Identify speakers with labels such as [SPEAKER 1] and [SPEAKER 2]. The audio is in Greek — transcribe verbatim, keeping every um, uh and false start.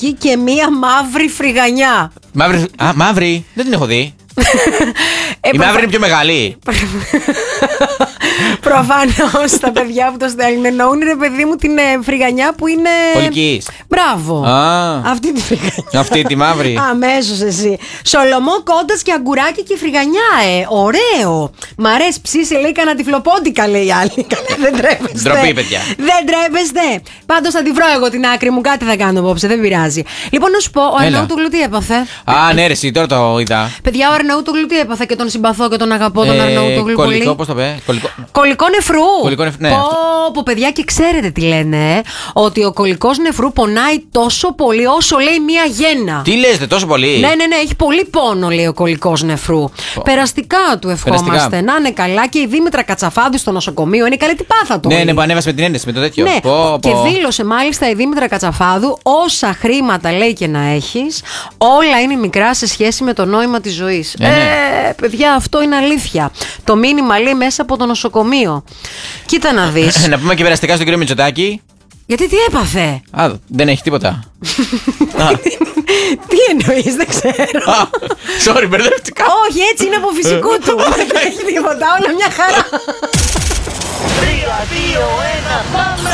[SPEAKER 1] αγκουράκι και μία μαύρη φρυγανιά.
[SPEAKER 2] Μαύρη. Α, μαύρη. Δεν την έχω δει.
[SPEAKER 1] Ε,
[SPEAKER 2] Η μαύρη είναι πιο μεγάλη.
[SPEAKER 1] Προφανώς τα παιδιά που το στέλνουν εννοούν, ρε παιδί μου, την ε, φρυγανιά που είναι.
[SPEAKER 2] Πολικής.
[SPEAKER 1] Μπράβο.
[SPEAKER 2] Α,
[SPEAKER 1] Αυτή τη φρυγανιά.
[SPEAKER 2] αυτή τη μαύρη.
[SPEAKER 1] Αμέσως εσύ. Σολομό, κόντας και αγκουράκι και φρυγανιά, ε. Ωραίο. Μ' αρέσει, ψήσε, λέει, κανένα τυφλοπόντικα, λέει η άλλη. Δεν τρέπεστε.
[SPEAKER 2] Ντροπή, παιδιά.
[SPEAKER 1] Δεν τρέπεστε. Πάντως θα τη βρω εγώ την άκρη μου, κάτι θα κάνω απόψε, δεν πειράζει. Λοιπόν, να σου πω, ο Αρναούτογλου τι έπαθε.
[SPEAKER 2] Α, ναι, ρε, εσύ, τώρα το είδα.
[SPEAKER 1] Παιδιά, ο Αρναούτογλου τι έπαθε και τον συμπαθώ και τον αγαπώ τον
[SPEAKER 2] Ε,
[SPEAKER 1] Αρναούτογλου πολύ.
[SPEAKER 2] Κολλικό, πώς το πέ. Κολλικό.
[SPEAKER 1] Κολλικό νεφρού.
[SPEAKER 2] Κολλικό νεφρού, ναι,
[SPEAKER 1] Πω,
[SPEAKER 2] αυτό.
[SPEAKER 1] πω, παιδιά, και ξέρετε τι λένε, ε? Ότι ο κολλικός νεφρού πονάει τόσο πολύ όσο λέει μία γέννα.
[SPEAKER 2] Τι λες, δε, τόσο πολύ.
[SPEAKER 1] Ναι, ναι, ναι, έχει πολύ πόνο, λέει ο κολλικός νεφρού.
[SPEAKER 2] Πω.
[SPEAKER 1] Περαστικά του ευχόμαστε.
[SPEAKER 2] Περαστικά.
[SPEAKER 1] Να είναι καλά. Και η Δήμητρα Κατσαφάδου στο νοσοκομείο είναι καλή, τι πάθατο.
[SPEAKER 2] Ναι, ναι, που ανέβασε με την ένταση, με το τέτοιο.
[SPEAKER 1] Ναι,
[SPEAKER 2] Πω,
[SPEAKER 1] και
[SPEAKER 2] πω.
[SPEAKER 1] δήλωσε μάλιστα η Δήμητρα Κατσαφάδου, όσα χρήματα λέει και να έχεις, όλα είναι μικρά σε σχέση με το νόημα της ζωής.
[SPEAKER 2] Ε, ναι.
[SPEAKER 1] Ε, παιδιά, αυτό είναι αλήθεια. Το μήνυμα λέει μέσα από το νοσοκομείο. Κοίτα να δεις.
[SPEAKER 2] Να πούμε και περαστικά στον κύριο Μητσοτάκη.
[SPEAKER 1] Γιατί τι έπαθε.
[SPEAKER 2] Α, δεν έχει τίποτα. Α,
[SPEAKER 1] Τι εννοείς, δεν ξέρω.
[SPEAKER 2] α, sorry, μπερδεύτηκα.
[SPEAKER 1] Όχι, έτσι είναι από φυσικού του. Δεν έχει τίποτα, όλα μια χαρά.
[SPEAKER 3] τρία, δύο, ένα, πάμε!